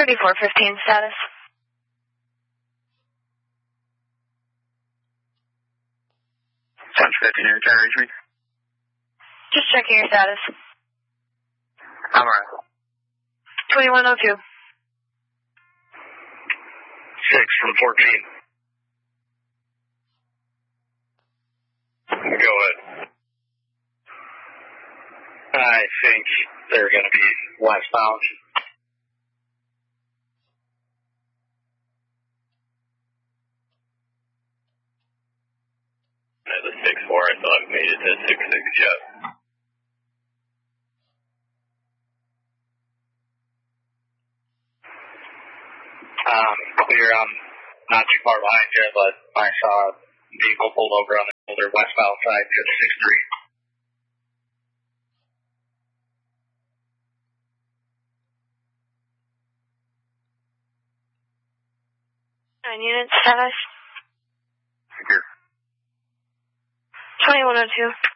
3415 status. Touch 15, you're trying to reach me? Just checking your status. I'm alright. 2102. 6 from 14. Go ahead. I think they're going to be westbound. The 6-4, I thought it made it to 6-6 yet. Clear, I'm not too far behind you, but I saw a vehicle pulled over on the older westbound side to 9 units status. 6-3. Secure. 2102.